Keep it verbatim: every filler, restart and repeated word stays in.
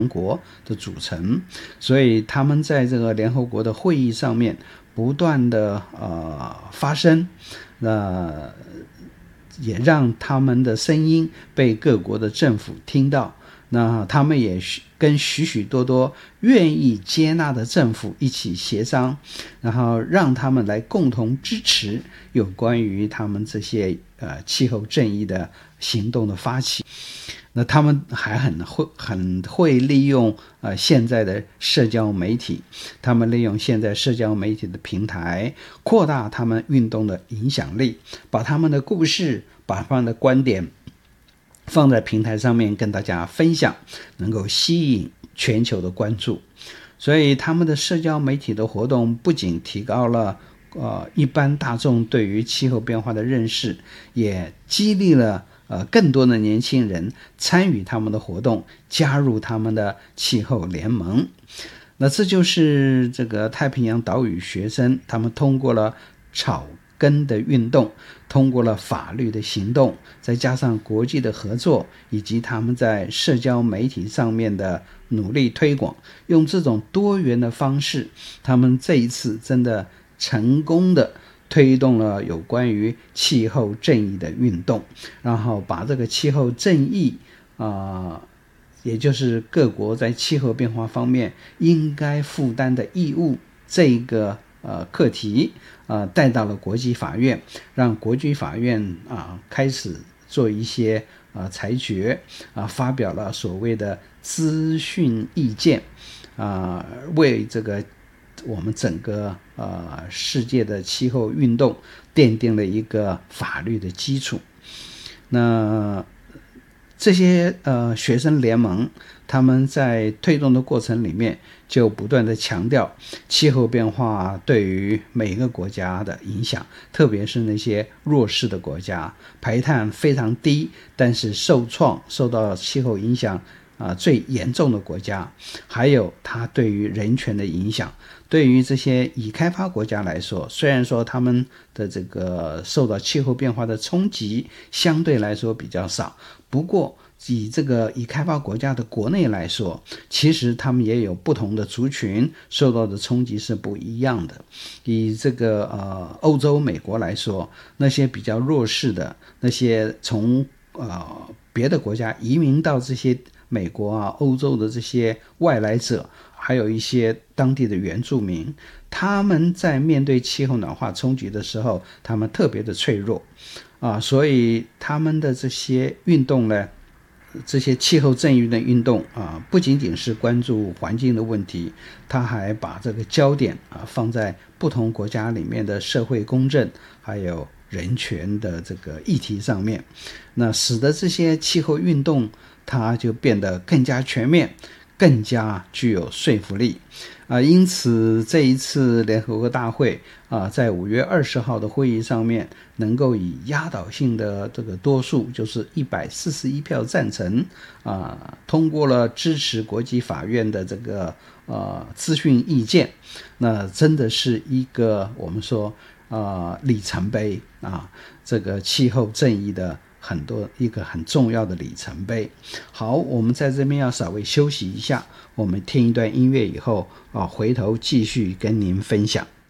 国的组成，所以他们在这个联合国的会议上面不断的呃发声，那也让他们的声音被各国的政府听到。那他们也跟许许多多愿意接纳的政府一起协商，然后让他们来共同支持有关于他们这些呃气候正义的行动的发起。那他们还很会很会利用呃现在的社交媒体，他们利用现在社交媒体的平台，扩大他们运动的影响力，把他们的故事，把他们的观点放在平台上面跟大家分享，能够吸引全球的关注。所以他们的社交媒体的活动不仅提高了呃一般大众对于气候变化的认识，也激励了呃更多的年轻人参与他们的活动，加入他们的气候联盟。那这就是这个太平洋岛屿学生，他们通过了草根的运动，通过了法律的行动，再加上国际的合作，以及他们在社交媒体上面的努力推广，用这种多元的方式，他们这一次真的成功的推动了有关于气候正义的运动，然后把这个气候正义啊、呃，也就是各国在气候变化方面应该负担的义务这个呃课题呃带到了国际法院，让国际法院啊、呃、开始做一些啊、呃、裁决啊、呃，发表了所谓的资讯意见啊、呃，为这个我们整个呃世界的气候运动奠定了一个法律的基础。那这些呃学生联盟，他们在推动的过程里面就不断的强调气候变化对于每个国家的影响，特别是那些弱势的国家，排碳非常低，但是受创受到气候影响啊、呃、最严重的国家，还有它对于人权的影响。对于这些已开发国家来说，虽然说他们的这个受到气候变化的冲击相对来说比较少，不过以这个已开发国家的国内来说，其实他们也有不同的族群受到的冲击是不一样的。以这个呃欧洲美国来说，那些比较弱势的，那些从呃别的国家移民到这些美国啊欧洲的这些外来者，还有一些当地的原住民，他们在面对气候暖化冲击的时候，他们特别的脆弱啊，所以他们的这些运动呢，这些气候正义的运动啊，不仅仅是关注环境的问题，他还把这个焦点啊放在不同国家里面的社会公正还有人权的这个议题上面，那使得这些气候运动它就变得更加全面，更加具有说服力啊、呃，因此这一次联合国大会啊、呃，在五月二十号的会议上面，能够以压倒性的这个多数，就是一百四十一票赞成啊、呃，通过了支持国际法院的这个呃资讯意见，那真的是一个我们说呃里程碑啊，这个气候正义的。很多一个很重要的里程碑。好，我们在这边要稍微休息一下，我们听一段音乐以后啊，回头继续跟您分享。